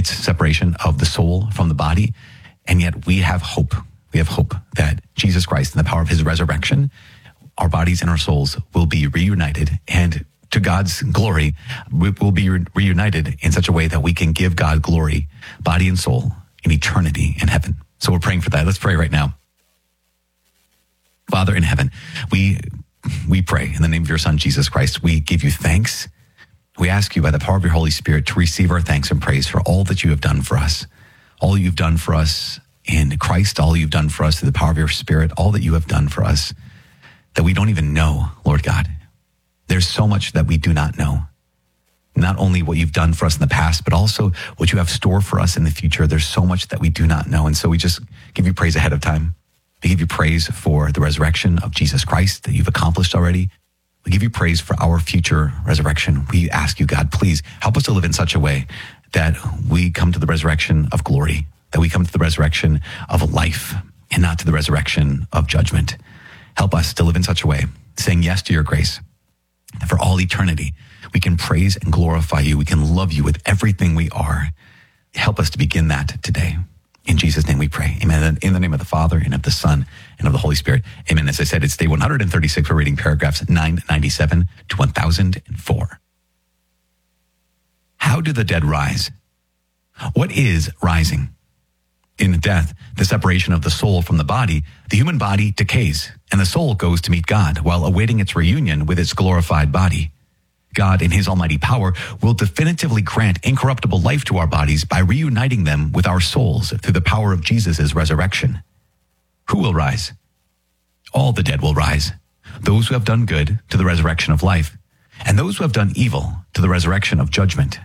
It's separation of the soul from the body. And yet we have hope. We have hope that Jesus Christ, in the power of his resurrection, our bodies and our souls will be reunited. And to God's glory, we will be reunited in such a way that we can give God glory, body and soul, in eternity in heaven. So we're praying for that. Let's pray right now. Father in heaven, we pray in the name of your Son, Jesus Christ. We give you thanks. We ask you by the power of your Holy Spirit to receive our thanks and praise for all that you have done for us, all you've done for us in Christ, all you've done for us through the power of your Spirit, all that you have done for us that we don't even know, Lord God. There's so much that we do not know. Not only what you've done for us in the past, but also what you have stored for us in the future. There's so much that we do not know. And so we just give you praise ahead of time. We give you praise for the resurrection of Jesus Christ that you've accomplished already. We give you praise for our future resurrection. We ask you, God, please help us to live in such a way that we come to the resurrection of glory, that we come to the resurrection of life and not to the resurrection of judgment. Help us to live in such a way, saying yes to your grace. And for all eternity, we can praise and glorify you. We can love you with everything we are. Help us to begin that today. In Jesus' name we pray. Amen. In the name of the Father, and of the Son, and of the Holy Spirit. Amen. As I said, it's day 136. We're reading paragraphs 997 to 1004. How do the dead rise? What is rising? In death, the separation of the soul from the body, the human body decays, and the soul goes to meet God while awaiting its reunion with its glorified body. God, in his almighty power, will definitively grant incorruptible life to our bodies by reuniting them with our souls through the power of Jesus' resurrection. Who will rise? All the dead will rise. Those who have done good to the resurrection of life, and those who have done evil to the resurrection of judgment.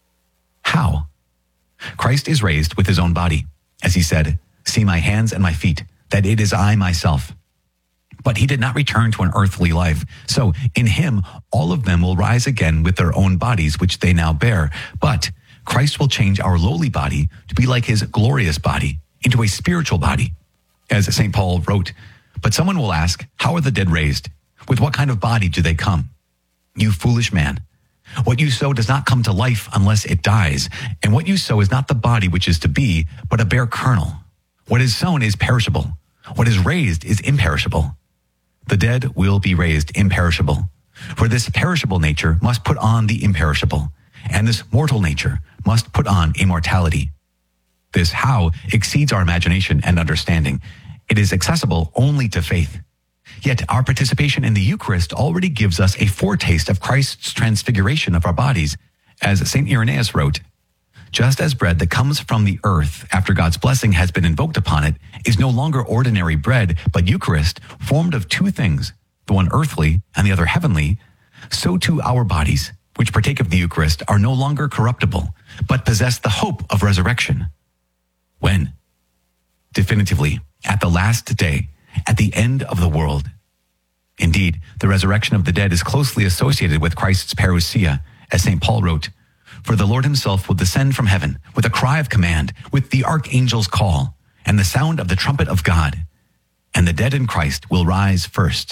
How? Christ is raised with his own body, as he said, "See my hands and my feet, that it is I myself." But he did not return to an earthly life. So in him, all of them will rise again with their own bodies, which they now bear. But Christ will change our lowly body to be like his glorious body, into a spiritual body. As St. Paul wrote, "But someone will ask, how are the dead raised? With what kind of body do they come? You foolish man. What you sow does not come to life unless it dies. And what you sow is not the body which is to be, but a bare kernel. What is sown is perishable. What is raised is imperishable. The dead will be raised imperishable. For this perishable nature must put on the imperishable, and this mortal nature must put on immortality." This how exceeds our imagination and understanding. It is accessible only to faith. Yet our participation in the Eucharist already gives us a foretaste of Christ's transfiguration of our bodies. As St. Irenaeus wrote, "Just as bread that comes from the earth after God's blessing has been invoked upon it is no longer ordinary bread, but Eucharist, formed of two things, the one earthly and the other heavenly, so too our bodies, which partake of the Eucharist, are no longer corruptible, but possess the hope of resurrection." When? Definitively, at the last day, at the end of the world. Indeed, the resurrection of the dead is closely associated with Christ's parousia, as St. Paul wrote, "For the Lord himself will descend from heaven with a cry of command, with the archangel's call, and the sound of the trumpet of God. And the dead in Christ will rise first."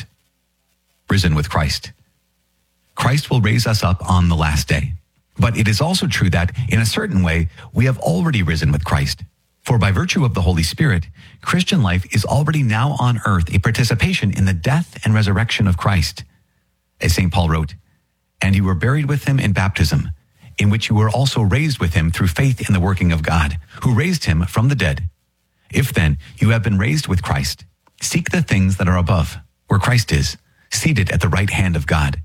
Risen with Christ. Christ will raise us up on the last day. But it is also true that, in a certain way, we have already risen with Christ. For by virtue of the Holy Spirit, Christian life is already now on earth a participation in the death and resurrection of Christ. As St. Paul wrote, "And you were buried with him in baptism, in which you were also raised with him through faith in the working of God, who raised him from the dead. If then you have been raised with Christ, seek the things that are above, where Christ is, seated at the right hand of God."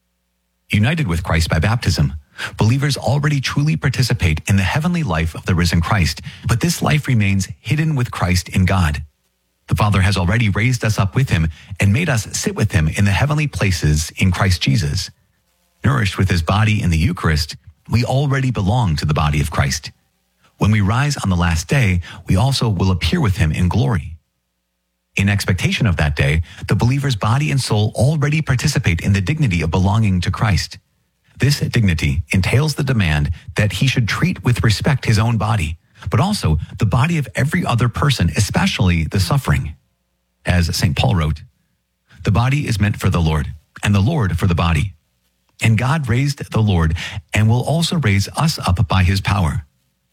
United with Christ by baptism, believers already truly participate in the heavenly life of the risen Christ, but this life remains hidden with Christ in God. The Father has already raised us up with him and made us sit with him in the heavenly places in Christ Jesus. Nourished with his body in the Eucharist, we already belong to the body of Christ. When we rise on the last day, we also will appear with him in glory. In expectation of that day, the believer's body and soul already participate in the dignity of belonging to Christ. This dignity entails the demand that he should treat with respect his own body, but also the body of every other person, especially the suffering. As St. Paul wrote, "The body is meant for the Lord, and the Lord for the body. And God raised the Lord and will also raise us up by his power."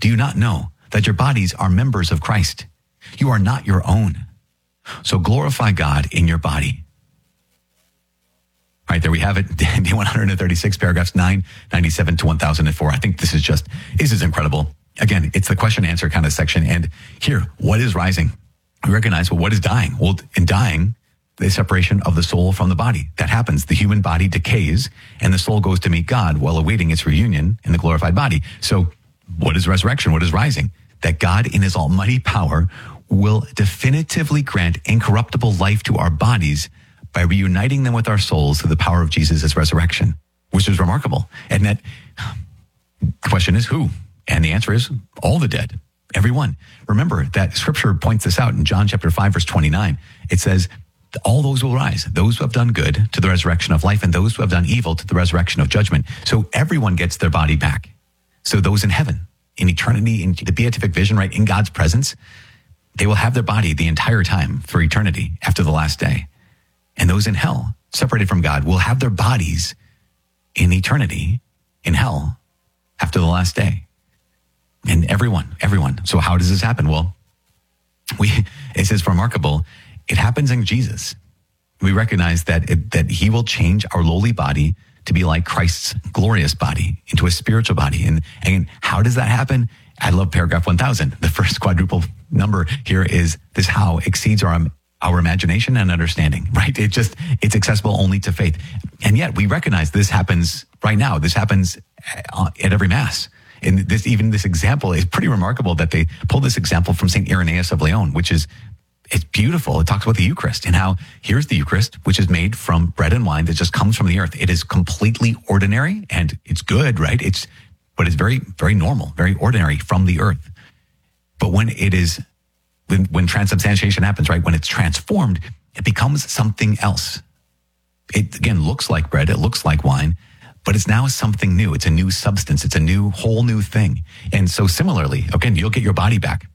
Do you not know that your bodies are members of Christ? You are not your own. So glorify God in your body. All right, there we have it. Day 136, paragraphs 997 to 1004. I think this is incredible. Again, it's the question answer kind of section. And here, what is rising? We recognize, well, what is dying? Well, in dying, the separation of the soul from the body. That happens. The human body decays and the soul goes to meet God while awaiting its reunion in the glorified body. So what is resurrection? What is rising? That God in his almighty power will definitively grant incorruptible life to our bodies by reuniting them with our souls through the power of Jesus' resurrection, which is remarkable. And that question is who? And the answer is all the dead, everyone. Remember that scripture points this out in John chapter 5, verse 29. It says, all those will rise, those who have done good to the resurrection of life and those who have done evil to the resurrection of judgment. So everyone gets their body back. So those in heaven, in eternity, in the beatific vision, right, in God's presence, they will have their body the entire time for eternity after the last day. And those in hell, separated from God, will have their bodies in eternity in hell after the last day. And everyone. So how does this happen? Well, it says remarkable. It happens in Jesus. We recognize that he will change our lowly body to be like Christ's glorious body, into a spiritual body. And how does that happen? I love paragraph 1000. The first quadruple number here is this: how exceeds our imagination and understanding, right? It's accessible only to faith. And yet we recognize this happens right now. This happens at every Mass. And this example is pretty remarkable that they pulled this example from St. Irenaeus of Lyon, it's beautiful. It talks about the Eucharist and how here's the Eucharist, which is made from bread and wine that just comes from the earth. It is completely ordinary and it's good, right? But it's very, very normal, very ordinary from the earth. But when transubstantiation happens, right? When it's transformed, it becomes something else. It again looks like bread. It looks like wine, but it's now something new. It's a new substance. It's a whole new thing. And so similarly, again, you'll get your body back.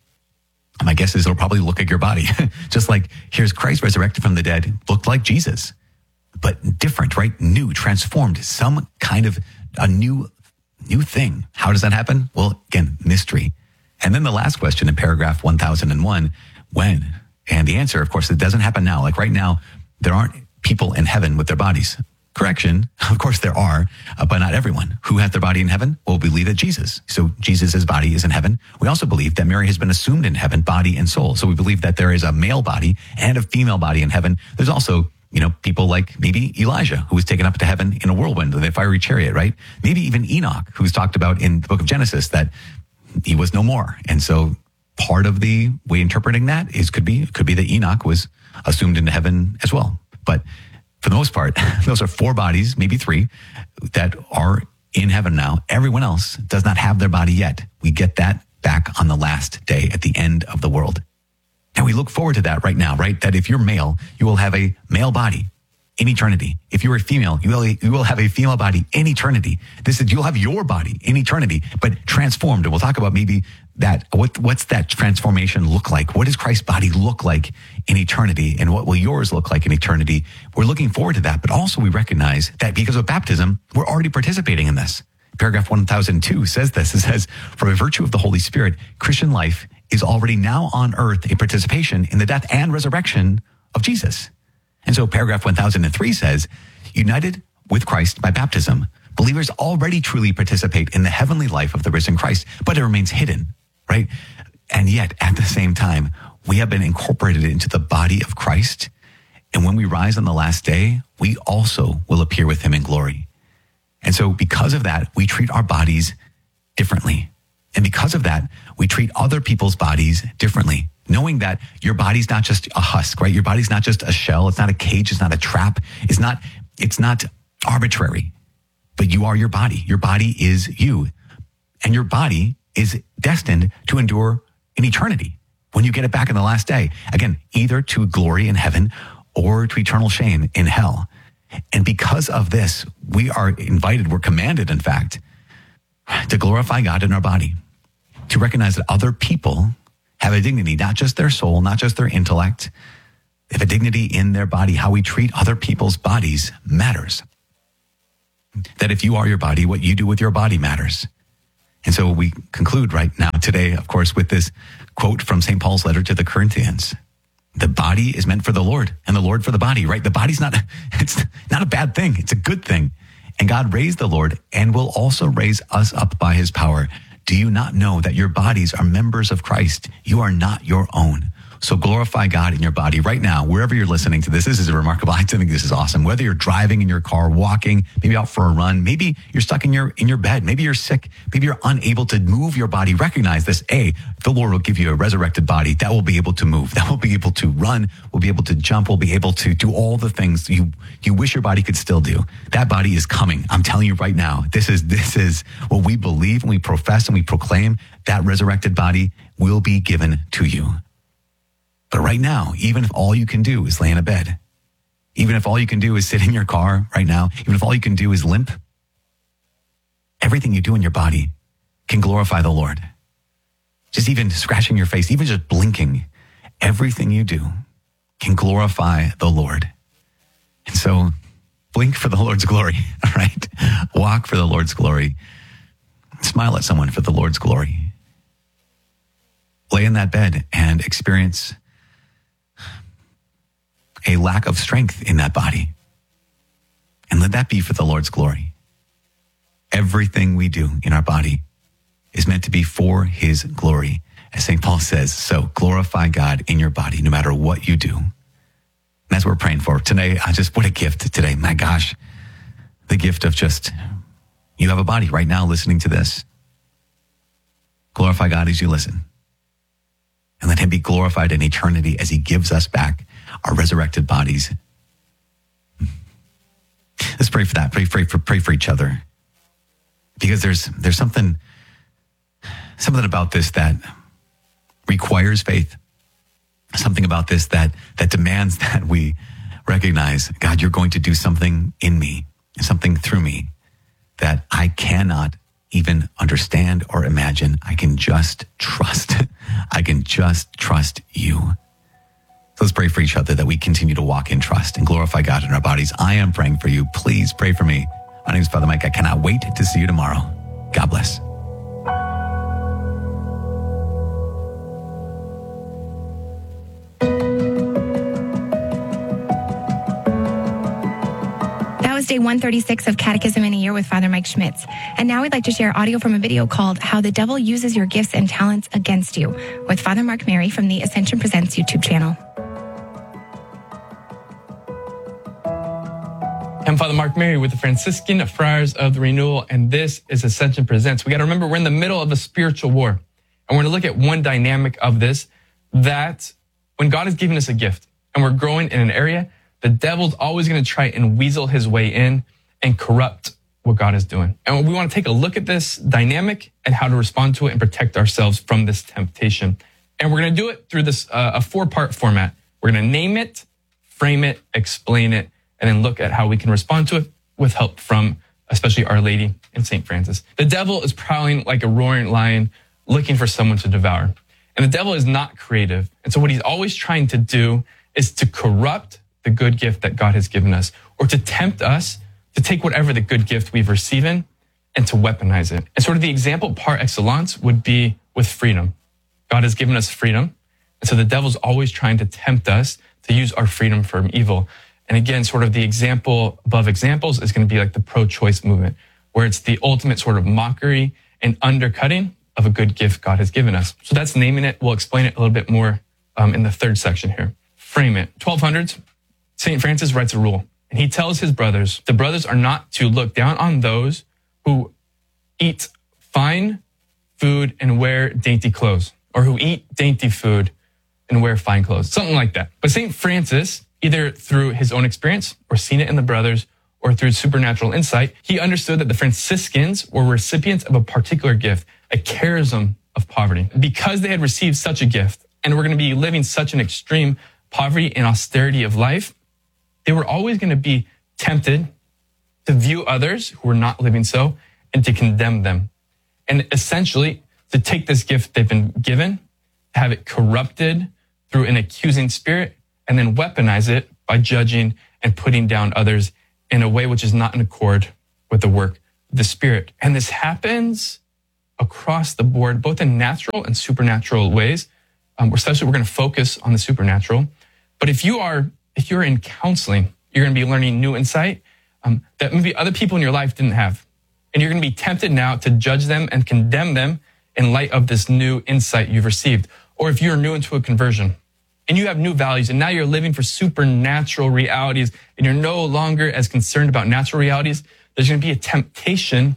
My guess is it'll probably look like your body. Just like here's Christ resurrected from the dead, looked like Jesus, but different, right? New, transformed, some kind of a new thing. How does that happen? Well, again, mystery. And then the last question in paragraph 1001, when? And the answer, of course, it doesn't happen now. Like right now, there aren't people in heaven with their bodies. Correction, of course there are, but not everyone. Who has their body in heaven? Well, we believe that Jesus. So Jesus' body is in heaven. We also believe that Mary has been assumed in heaven, body and soul. So we believe that there is a male body and a female body in heaven. There's also, people like maybe Elijah, who was taken up to heaven in a whirlwind with a fiery chariot, right? Maybe even Enoch, who's talked about in the book of Genesis, that he was no more. And so part of the way interpreting that could be that Enoch was assumed into heaven as well. But for the most part, those are 4 bodies, maybe 3, that are in heaven now. Everyone else does not have their body yet. We get that back on the last day at the end of the world. And we look forward to that right now, right? That if you're male, you will have a male body in eternity. If you're a female, you will have a female body in eternity. You'll have your body in eternity, but transformed. And we'll talk about maybe that. What's that transformation look like? What does Christ's body look like in eternity? And what will yours look like in eternity? We're looking forward to that. But also we recognize that because of baptism, we're already participating in this. Paragraph 1002 says this. It says, for by virtue of the Holy Spirit, Christian life is already now on earth a participation in the death and resurrection of Jesus. And so paragraph 1003 says, united with Christ by baptism, believers already truly participate in the heavenly life of the risen Christ, but it remains hidden, right? And yet at the same time, we have been incorporated into the body of Christ. And when we rise on the last day, we also will appear with him in glory. And so because of that, we treat our bodies differently. And because of that, we treat other people's bodies differently, knowing that your body's not just a husk, right? Your body's not just a shell. It's not a cage. It's not a trap. It's not arbitrary, but you are your body. Your body is you. And your body is destined to endure in eternity when you get it back in the last day. Again, either to glory in heaven or to eternal shame in hell. And because of this, we are invited, we're commanded, in fact, to glorify God in our body, to recognize that other people have a dignity, not just their soul, not just their intellect. They have a dignity in their body. How we treat other people's bodies matters. That if you are your body, what you do with your body matters. And so we conclude right now today, of course, with this quote from St. Paul's letter to the Corinthians. The body is meant for the Lord and the Lord for the body, right? The body's it's not a bad thing. It's a good thing. And God raised the Lord and will also raise us up by his power. Do you not know that your bodies are members of Christ? You are not your own. So glorify God in your body right now, wherever you're listening to this. This is remarkable. I think this is awesome. Whether you're driving in your car, walking, maybe out for a run, maybe you're stuck in your bed, maybe you're sick, maybe you're unable to move your body. Recognize this. The Lord will give you a resurrected body that will be able to move, that will be able to run, will be able to jump, will be able to do all the things you wish your body could still do. That body is coming. I'm telling you right now, this is what we believe and we profess and we proclaim. That resurrected body will be given to you. But right now, even if all you can do is lay in a bed, even if all you can do is sit in your car right now, even if all you can do is limp, everything you do in your body can glorify the Lord. Just even scratching your face, even just blinking, everything you do can glorify the Lord. And so blink for the Lord's glory, all right? Walk for the Lord's glory. Smile at someone for the Lord's glory. Lay in that bed and experience a lack of strength in that body. And let that be for the Lord's glory. Everything we do in our body is meant to be for his glory. As St. Paul says, so glorify God in your body, no matter what you do. And that's what we're praying for today. What a gift today. My gosh, the gift of just, you have a body right now listening to this. Glorify God as you listen. And let him be glorified in eternity as he gives us back our resurrected bodies. Let's pray for that. Pray for each other. Because there's something about this that requires faith. Something about this that demands that we recognize, God, you're going to do something in me, something through me that I cannot even understand or imagine. I can just trust. I can just trust you. So let's pray for each other that we continue to walk in trust and glorify God in our bodies. I am praying for you. Please pray for me. My name is Father Mike. I cannot wait to see you tomorrow. God bless. Day 136 of Catechism in a Year with Father Mike Schmitz. And now we'd like to share audio from a video called How the Devil Uses Your Gifts and Talents Against You with Father Mark Mary from the Ascension Presents YouTube channel. I'm Father Mark Mary with the Franciscan Friars of the Renewal, and this is Ascension Presents. We got to remember we're in the middle of a spiritual war, and we're going to look at one dynamic of this, that when God is giving us a gift and we're growing in an area, the devil's always going to try and weasel his way in and corrupt what God is doing. And we want to take a look at this dynamic and how to respond to it and protect ourselves from this temptation. And we're going to do it through this a 4-part format. We're going to name it, frame it, explain it, and then look at how we can respond to it with help from especially Our Lady and St. Francis. The devil is prowling like a roaring lion, looking for someone to devour. And the devil is not creative. And so what he's always trying to do is to corrupt the good gift that God has given us, or to tempt us to take whatever the good gift we've received and to weaponize it. And sort of the example par excellence would be with freedom. God has given us freedom. And so the devil's always trying to tempt us to use our freedom for evil. And again, sort of the example above examples is going to be like the pro-choice movement, where it's the ultimate sort of mockery and undercutting of a good gift God has given us. So that's naming it. We'll explain it a little bit more in the 3rd section here. Frame it. 1200s. St. Francis writes a rule, and he tells his brothers, the brothers are not to look down on those who eat fine food and wear dainty clothes, or who eat dainty food and wear fine clothes, something like that. But St. Francis, either through his own experience or seen it in the brothers or through supernatural insight, he understood that the Franciscans were recipients of a particular gift, a charism of poverty. Because they had received such a gift and were going to be living such an extreme poverty and austerity of life, they were always going to be tempted to view others who were not living so and to condemn them. And essentially, to take this gift they've been given, to have it corrupted through an accusing spirit, and then weaponize it by judging and putting down others in a way which is not in accord with the work of the Spirit. And this happens across the board, both in natural and supernatural ways. Especially, we're going to focus on the supernatural. But if you're in counseling, you're going to be learning new insight that maybe other people in your life didn't have. And you're going to be tempted now to judge them and condemn them in light of this new insight you've received. Or if you're new into a conversion and you have new values and now you're living for supernatural realities and you're no longer as concerned about natural realities, there's going to be a temptation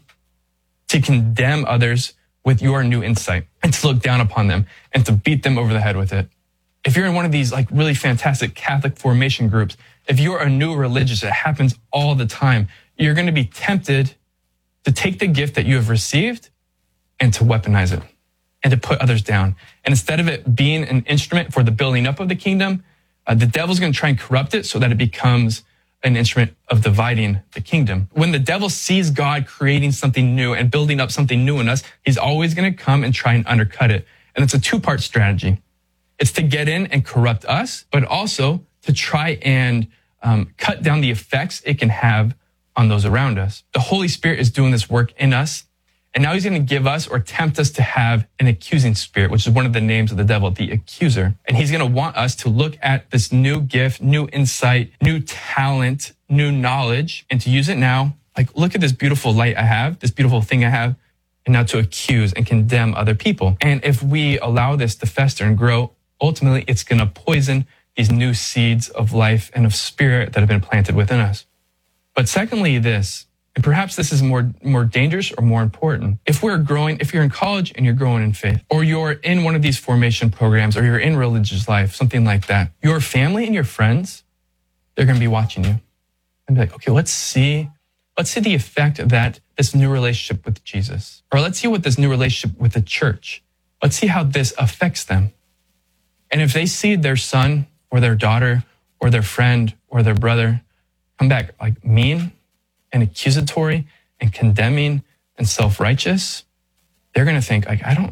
to condemn others with your new insight and to look down upon them and to beat them over the head with it. If you're in one of these like really fantastic Catholic formation groups, if you're a new religious, it happens all the time. You're going to be tempted to take the gift that you have received and to weaponize it and to put others down. And instead of it being an instrument for the building up of the kingdom, the devil's going to try and corrupt it so that it becomes an instrument of dividing the kingdom. When the devil sees God creating something new and building up something new in us, he's always going to come and try and undercut it. And it's a two-part strategy. It's to get in and corrupt us, but also to try and cut down the effects it can have on those around us. The Holy Spirit is doing this work in us. And now he's going to give us or tempt us to have an accusing spirit, which is one of the names of the devil, the accuser. And he's going to want us to look at this new gift, new insight, new talent, new knowledge, and to use it now. Like, look at this beautiful light I have, this beautiful thing I have, and now to accuse and condemn other people. And if we allow this to fester and grow, ultimately it's going to poison these new seeds of life and of spirit that have been planted within us. But secondly, this, and perhaps this is more dangerous or more important. If we're growing, if you're in college and you're growing in faith, or you're in one of these formation programs, or you're in religious life, something like that, your family and your friends, they're going to be watching you and be like, okay, let's see the effect that this new relationship with Jesus, or let's see what this new relationship with the church, let's see how this affects them. And if they see their son or their daughter or their friend or their brother come back like mean and accusatory and condemning and self-righteous, they're going to think like, I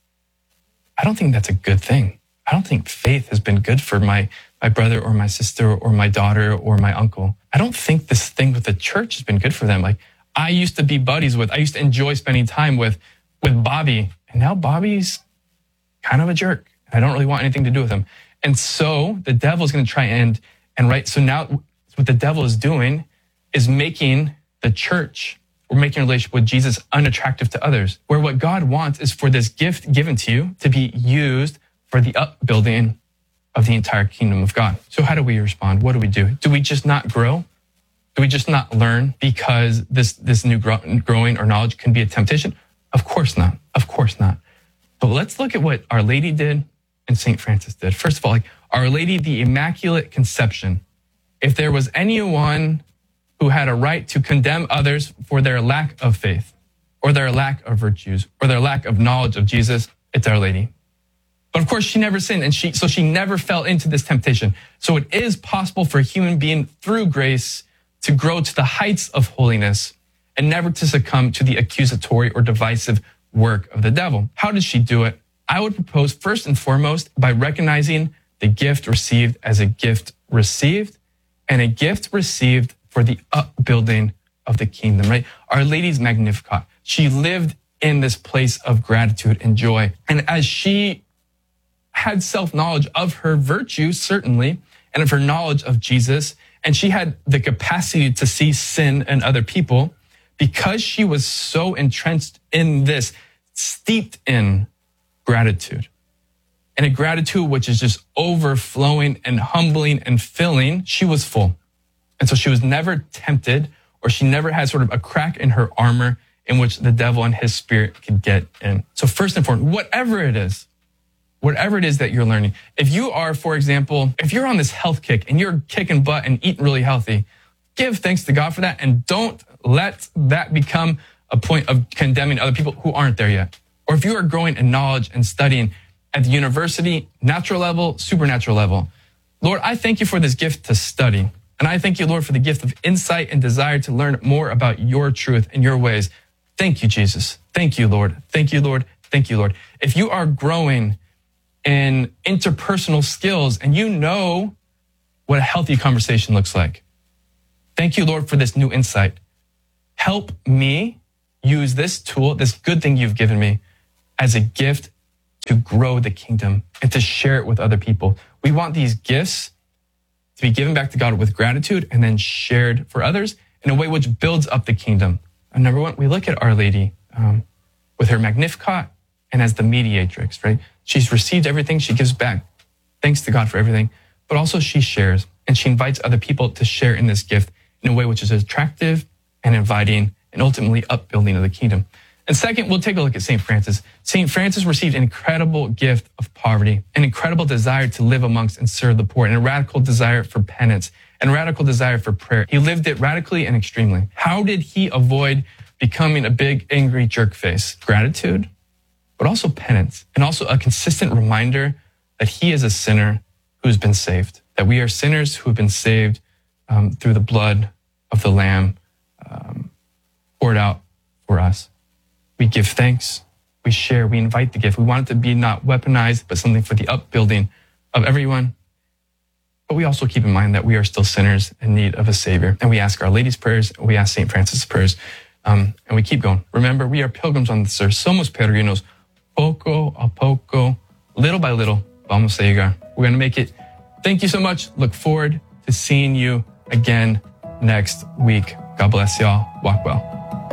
don't think that's a good thing. I don't think faith has been good for my brother or my sister or my daughter or my uncle. I don't think this thing with the church has been good for them. Like, I used to be buddies with, I used to enjoy spending time with Bobby, and now Bobby's kind of a jerk. I don't really want anything to do with him. And so the devil's going to try and right. So now what the devil is doing is making the church or making a relationship with Jesus unattractive to others, where what God wants is for this gift given to you to be used for the upbuilding of the entire kingdom of God. So how do we respond? What do we do? Do we just not grow? Do we just not learn because this new growing or knowledge can be a temptation? Of course not. Of course not. But let's look at what Our Lady did and St. Francis did. First of all, like Our Lady, the Immaculate Conception. If there was anyone who had a right to condemn others for their lack of faith or their lack of virtues or their lack of knowledge of Jesus, it's Our Lady. But of course, she never sinned, and she never fell into this temptation. So it is possible for a human being through grace to grow to the heights of holiness and never to succumb to the accusatory or divisive work of the devil. How did she do it? I would propose first and foremost by recognizing the gift received as a gift received and a gift received for the upbuilding of the kingdom, right? Our Lady's Magnificat. She lived in this place of gratitude and joy. And as she had self-knowledge of her virtue, certainly, and of her knowledge of Jesus, and she had the capacity to see sin in other people, because she was so entrenched in this, steeped in gratitude, and a gratitude which is just overflowing and humbling and filling, she was full. And so she was never tempted, or she never had sort of a crack in her armor in which the devil and his spirit could get in. So first and foremost, whatever it is that you're learning, if you are, for example, if you're on this health kick and you're kicking butt and eating really healthy, give thanks to God for that, and don't let that become a point of condemning other people who aren't there yet. Or if you are growing in knowledge and studying at the university, natural level, supernatural level, Lord, I thank you for this gift to study. And I thank you, Lord, for the gift of insight and desire to learn more about your truth and your ways. Thank you, Jesus. Thank you, Lord. Thank you, Lord. Thank you, Lord. If you are growing in interpersonal skills and you know what a healthy conversation looks like, thank you, Lord, for this new insight. Help me use this tool, this good thing you've given me, as a gift to grow the kingdom and to share it with other people. We want these gifts to be given back to God with gratitude and then shared for others in a way which builds up the kingdom. And number one, we look at Our Lady with her Magnificat and as the mediatrix, right? She's received everything. She gives back. Thanks to God for everything. But also she shares and she invites other people to share in this gift in a way which is attractive and inviting and ultimately upbuilding of the kingdom. And second, we'll take a look at St. Francis. St. Francis received an incredible gift of poverty, an incredible desire to live amongst and serve the poor, and a radical desire for penance, and a radical desire for prayer. He lived it radically and extremely. How did he avoid becoming a big, angry jerk face? Gratitude, but also penance, and also a consistent reminder that he is a sinner who's been saved, that we are sinners who have been saved through the blood of the Lamb poured out for us. We give thanks, we share, we invite the gift. We want it to be not weaponized, but something for the upbuilding of everyone. But we also keep in mind that we are still sinners in need of a Savior. And we ask Our Lady's prayers, we ask St. Francis' prayers, and we keep going. Remember, we are pilgrims on this earth. Somos peregrinos, poco a poco, little by little, vamos a llegar. We're going to make it. Thank you so much. Look forward to seeing you again next week. God bless y'all. Walk well.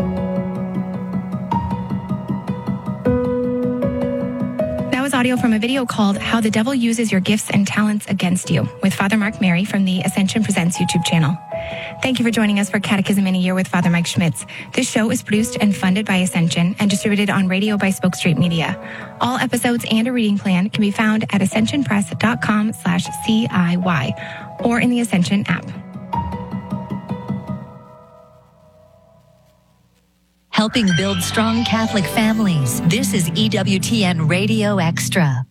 Audio from a video called How the Devil Uses Your Gifts and Talents Against You with Father Mark Mary from the Ascension Presents YouTube channel. Thank you for joining us for Catechism in a Year with Father Mike Schmitz. This show is produced and funded by Ascension and distributed on radio by Spoke Street Media. All episodes and a reading plan can be found at ascensionpress.com/CIY or in the Ascension app. Helping build strong Catholic families. This is EWTN Radio Extra.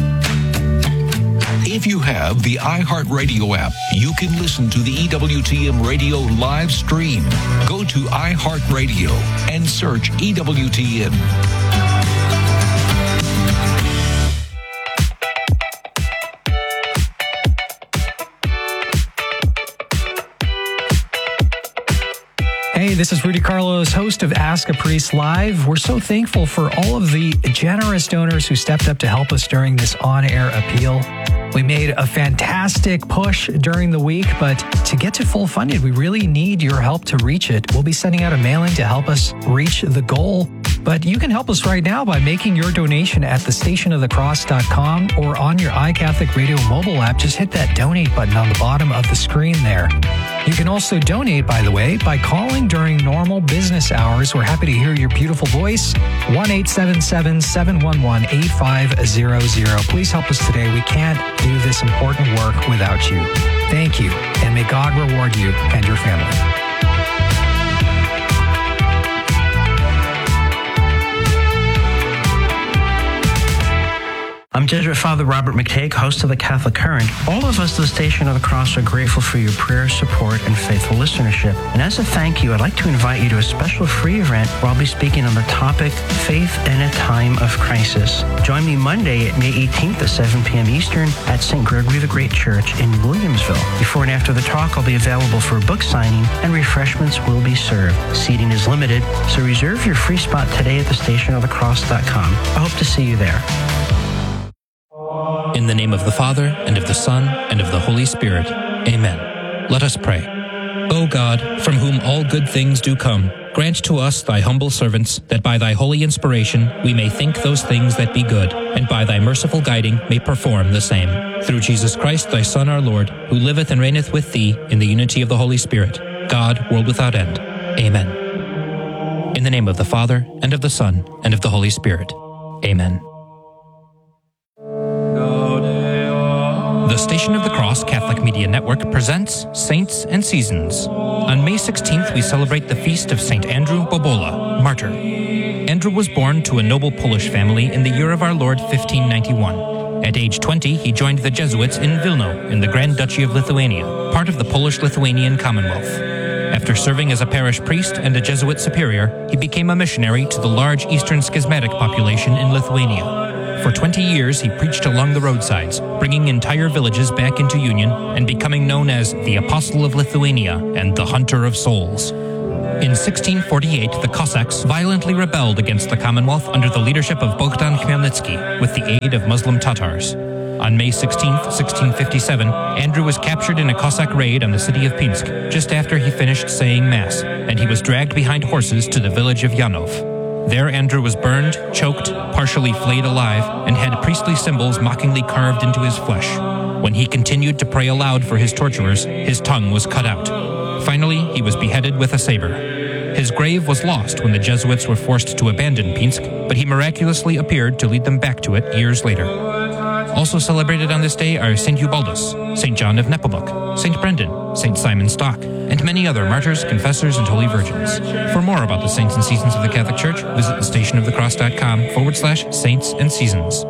If you have the iHeartRadio app, you can listen to the EWTN Radio live stream. Go to iHeartRadio and search EWTN. Hey, this is Rudy Carlos, host of Ask a Priest Live. We're so thankful for all of the generous donors who stepped up to help us during this on-air appeal. We made a fantastic push during the week, but to get to full funded, we really need your help to reach it. We'll be sending out a mailing to help us reach the goal. But you can help us right now by making your donation at thestationofthecross.com or on your iCatholic Radio mobile app. Just hit that donate button on the bottom of the screen there. You can also donate, by the way, by calling during normal business hours. We're happy to hear your beautiful voice. 1-877-711-8500. Please help us today. We can't do this important work without you. Thank you, and may God reward you and your family. I'm Jesuit Father Robert McTague, host of the Catholic Current. All of us at the Station of the Cross are grateful for your prayers, support, and faithful listenership. And as a thank you, I'd like to invite you to a special free event where I'll be speaking on the topic, Faith in a Time of Crisis. Join me Monday at May 18th at 7 p.m. Eastern at St. Gregory the Great Church in Williamsville. Before and after the talk, I'll be available for a book signing and refreshments will be served. Seating is limited, so reserve your free spot today at thestationofthecross.com. I hope to see you there. In the name of the Father, and of the Son, and of the Holy Spirit. Amen. Let us pray. O God, from whom all good things do come, grant to us, thy humble servants, that by thy holy inspiration we may think those things that be good, and by thy merciful guiding may perform the same. Through Jesus Christ, thy Son, our Lord, who liveth and reigneth with thee in the unity of the Holy Spirit, God, world without end. Amen. In the name of the Father, and of the Son, and of the Holy Spirit. Amen. The Station of the Cross Catholic Media Network presents Saints and Seasons. On May 16th, we celebrate the feast of St. Andrew Bobola, martyr. Andrew was born to a noble Polish family in the year of our Lord 1591. At age 20, he joined the Jesuits in Vilno in the Grand Duchy of Lithuania, part of the Polish-Lithuanian Commonwealth. After serving as a parish priest and a Jesuit superior, he became a missionary to the large Eastern Schismatic population in Lithuania. For 20 years, he preached along the roadsides, bringing entire villages back into union and becoming known as the Apostle of Lithuania and the Hunter of Souls. In 1648, the Cossacks violently rebelled against the Commonwealth under the leadership of Bogdan Khmelnytsky with the aid of Muslim Tatars. On May 16, 1657, Andrew was captured in a Cossack raid on the city of Pinsk just after he finished saying Mass, and he was dragged behind horses to the village of Yanov. There Andrew was burned, choked, partially flayed alive, and had priestly symbols mockingly carved into his flesh. When he continued to pray aloud for his torturers, his tongue was cut out. Finally, he was beheaded with a saber. His grave was lost when the Jesuits were forced to abandon Pinsk, but he miraculously appeared to lead them back to it years later. Also celebrated on this day are St. Eubaldus, St. John of Nepomuk, St. Brendan, St. Simon Stock, and many other martyrs, confessors, and holy virgins. For more about the saints and seasons of the Catholic Church, visit thestationofthecross.com/saints and seasons.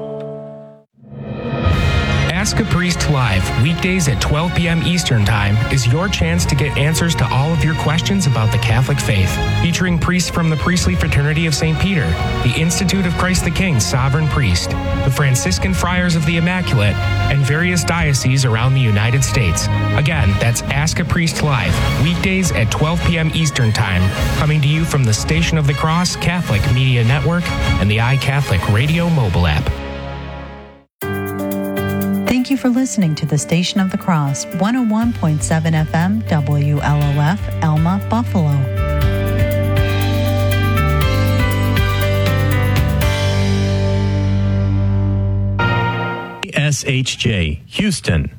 Ask a Priest Live, weekdays at 12 p.m. Eastern Time, is your chance to get answers to all of your questions about the Catholic faith. Featuring priests from the Priestly Fraternity of St. Peter, the Institute of Christ the King Sovereign Priest, the Franciscan Friars of the Immaculate, and various dioceses around the United States. Again, that's Ask a Priest Live, weekdays at 12 p.m. Eastern Time, coming to you from the Station of the Cross Catholic Media Network and the iCatholic Radio mobile app. Thank you for listening to the Station of the Cross, 101.7 FM, WLOF, Elma, Buffalo. SHJ, Houston.